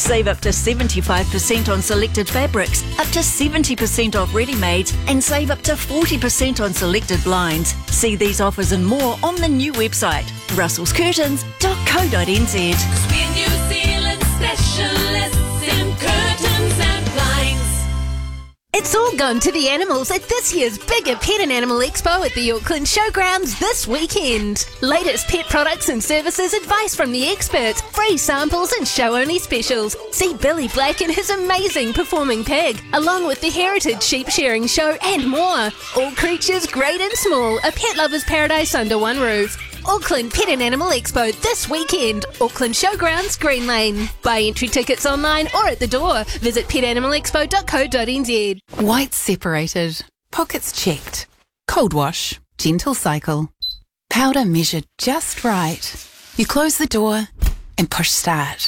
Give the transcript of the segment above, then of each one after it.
Save up to 75% on selected fabrics, up to 70% off ready-mades, and save up to 40% on selected blinds. See these offers and more on the new website, russellscurtains.co.nz. We're New Zealand specialists in curtains and blinds. It's all gone to the animals at this year's bigger Pet and Animal Expo at the Auckland Showgrounds this weekend. Latest pet products and services, advice from the experts, free samples and show-only specials. See Billy Black and his amazing performing pig, along with the Heritage Sheep Sharing Show and more. All creatures great and small, a pet lover's paradise under one roof. Auckland Pet and Animal Expo this weekend. Auckland Showgrounds, Green Lane. Buy entry tickets online or at the door. Visit petanimalexpo.co.nz. White separated, pockets checked, cold wash, gentle cycle, powder measured just right. You close the door and push start.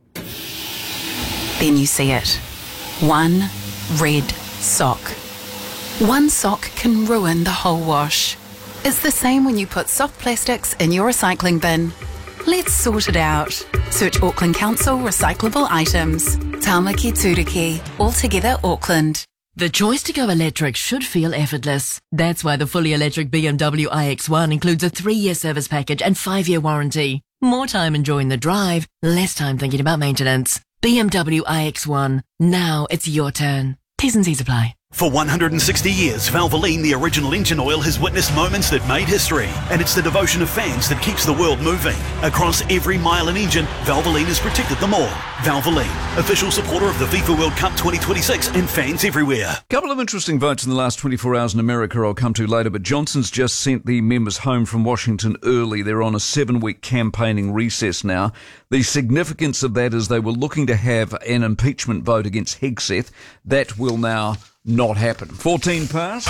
Then you see it. One red sock. One sock can ruin the whole wash. It's the same when you put soft plastics in your recycling bin. Let's sort it out. Search Auckland Council recyclable items. Tāmaki Turiki, altogether Auckland. The choice to go electric should feel effortless. That's why the fully electric BMW iX1 includes a 3-year service package and 5-year warranty. More time enjoying the drive, less time thinking about maintenance. BMW iX1. Now it's your turn. T's and C's apply. For 160 years, Valvoline, the original engine oil, has witnessed moments that made history, and it's the devotion of fans that keeps the world moving. Across every mile and engine, Valvoline has protected them all. Valvoline, official supporter of the FIFA World Cup 2026 and fans everywhere. Couple of interesting votes in the last 24 hours in America I'll come to later, but Johnson's just sent the members home from Washington early. They're on a 7-week campaigning recess now. The significance of that is they were looking to have an impeachment vote against Hegseth. That will now not happen. 14 past.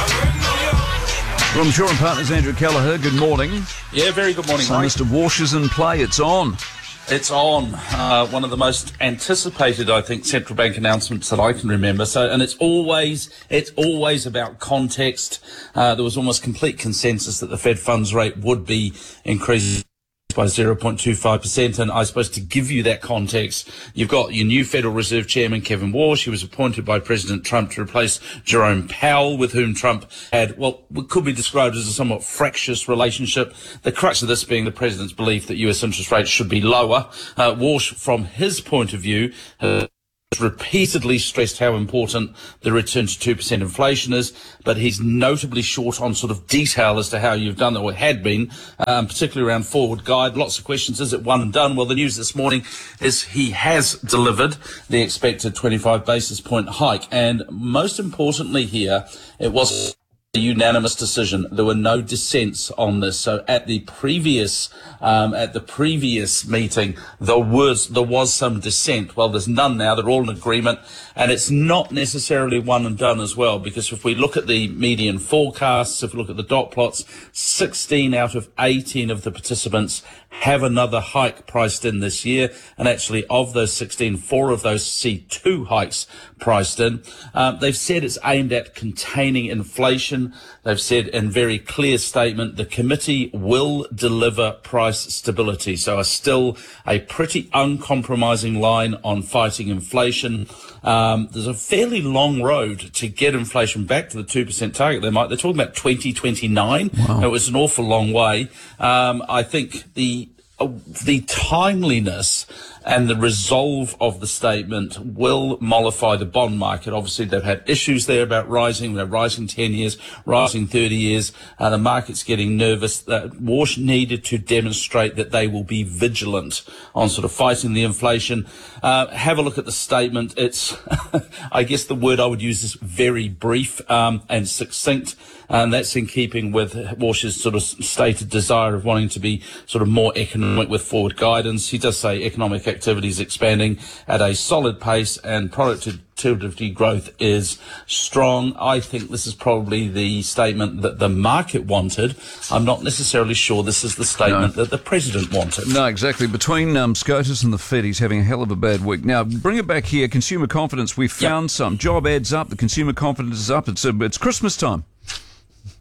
From Shaw and Partners, Andrew Kelleher, good morning. Yeah, very good morning, So mate. Mr. Walsh is in play. It's on. It's on. One of the most anticipated, I think, central bank announcements that I can remember. So, and it's always about context. There was almost complete consensus that the Fed funds rate would be increased by 0.25%, and I suppose to give you that context, you've got your new Federal Reserve Chairman, Kevin Walsh. He was appointed by President Trump to replace Jerome Powell, with whom Trump had, well, what could be described as a somewhat fractious relationship. The crux of this being the President's belief that US interest rates should be lower. Walsh, from his point of view, repeatedly stressed how important the return to 2% inflation is, but he's notably short on sort of detail as to how you've done that, or had been, particularly around forward guide. Lots of questions. Is it one and done? Well, the news this morning is he has delivered the expected 25 basis point hike. And most importantly here, it was a unanimous decision. There were no dissents on this. So at the previous meeting, there was some dissent. Well, there's none now. They're all in agreement, and it's not necessarily one and done as well, because if we look at the median forecasts, if we look at the dot plots, 16 out of 18 of the participants have another hike priced in this year, and actually of those 16, 4 of those see 2 hikes priced in. They've said it's aimed at containing inflation. They've said in very clear statement the committee will deliver price stability. So still a pretty uncompromising line on fighting inflation. There's a fairly long road to get inflation back to the 2% target. They're talking about 2029. Wow. It was an awful long way. I think the timeliness and the resolve of the statement will mollify the bond market. Obviously, they've had issues there about rising. They're rising 10 years, rising 30 years. The market's getting nervous. Walsh needed to demonstrate that they will be vigilant on sort of fighting the inflation. Have a look at the statement. It's, I guess the word I would use is very brief and succinct. And that's in keeping with Walsh's sort of stated desire of wanting to be sort of more economic with forward guidance. He does say economic activity is expanding at a solid pace and productivity growth is strong. I think this is probably the statement that the market wanted. I'm not necessarily sure this is the statement that the President wanted. No, exactly. Between SCOTUS and the Fed, he's having a hell of a bad week. Now, bring it back here. Consumer confidence, we found some. Job ads up. The consumer confidence is up. It's Christmas time.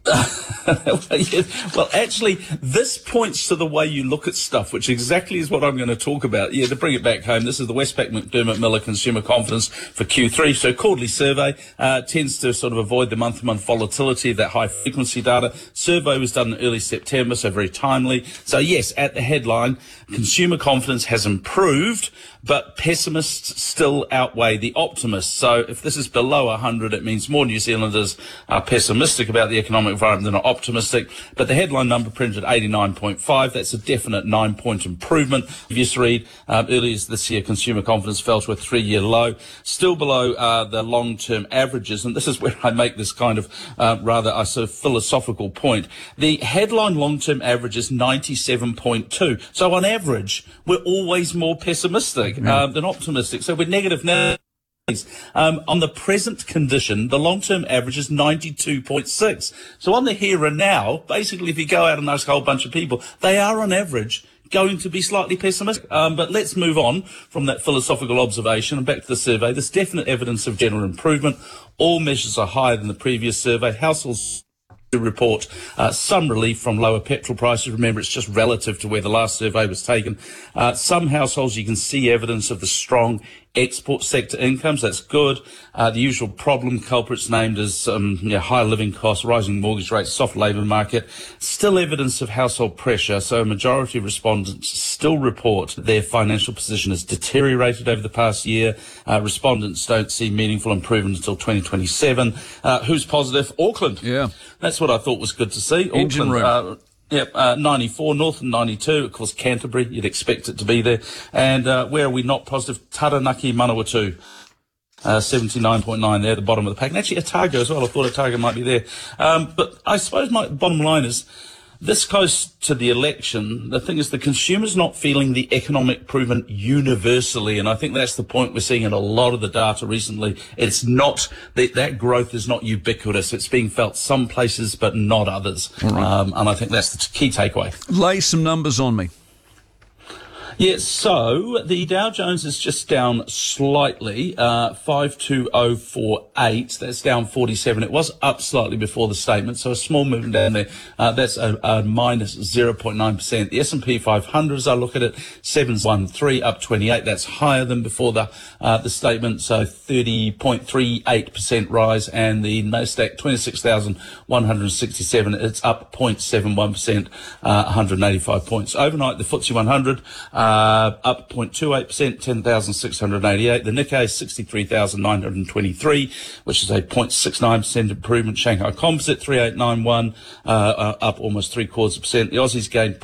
Well, actually, this points to the way you look at stuff, which exactly is what I'm going to talk about. Yeah, to bring it back home, this is the Westpac McDermott Miller Consumer Confidence for Q3. So quarterly survey tends to sort of avoid the month-to-month volatility of that high-frequency data. Survey was done in early September, so very timely. So yes, at the headline, consumer confidence has improved, but pessimists still outweigh the optimists. So if this is below 100, it means more New Zealanders are pessimistic about the economic environment than are optimistic. But the headline number printed 89.5. That's a definite 9-point improvement. Previous read earlier this year, consumer confidence fell to a 3-year low, still below the long-term averages. And this is where I make this kind of rather a sort of philosophical point. The headline long-term average is 97.2. So on average, we're always more pessimistic than optimistic. So we're negative now. On the present condition, the long-term average is 92.6. So on the here and now, basically, if you go out and ask a whole bunch of people, they are on average going to be slightly pessimistic. But let's move on from that philosophical observation and back to the survey. There's definite evidence of general improvement. All measures are higher than the previous survey. Households report some relief from lower petrol prices. Remember, it's just relative to where the last survey was taken. Some households, you can see evidence of the strong export sector incomes. That's good. The usual problem culprits named as high living costs, rising mortgage rates, soft labour market. Still evidence of household pressure. So a majority of respondents still report their financial position has deteriorated over the past year. Respondents don't see meaningful improvement until 2027. Who's positive? Auckland. Yeah. That's what I thought was good to see. Engine room. 94, Northern 92, of course Canterbury, you'd expect it to be there. And where are we not positive? Taranaki, Manawatu, 79.9 there, the bottom of the pack. And actually Otago as well, I thought Otago might be there. But I suppose my bottom line is, this close to the election, the thing is the consumer's not feeling the economic improvement universally, and I think that's the point we're seeing in a lot of the data recently. It's not, that growth is not ubiquitous. It's being felt some places but not others. Right. And I think that's the key takeaway. Lay some numbers on me. Yeah, so the Dow Jones is just down slightly, 52048. That's down 47. It was up slightly before the statement, so a small movement down there. That's a minus 0.9%. The S&P 500, as I look at it, 713, up 28. That's higher than before the statement, so 30.38% rise. And the Nasdaq 26,167. It's up 0.71%, 185 points. Overnight, the FTSE 100. Up 0.28%, 10,688. The Nikkei, 63,923, which is a 0.69% improvement. Shanghai Composite, 3891, up almost 0.75%. The Aussies gained